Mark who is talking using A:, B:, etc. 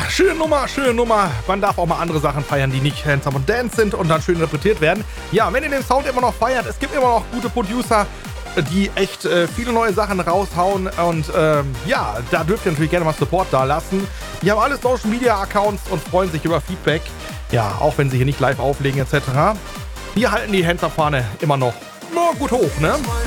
A: schöne Nummer. Man darf auch mal andere Sachen feiern, die nicht Handsome und Dance sind und dann schön interpretiert werden. Ja, wenn ihr den Sound immer noch feiert, es gibt immer noch gute Producer, die echt viele neue Sachen raushauen und ja, da dürft ihr natürlich gerne mal Support da lassen. Die haben alle Social Media Accounts und freuen sich über Feedback. Ja, auch wenn sie hier nicht live auflegen etc. Wir halten die Handsome-Fahne immer noch gut hoch, ne?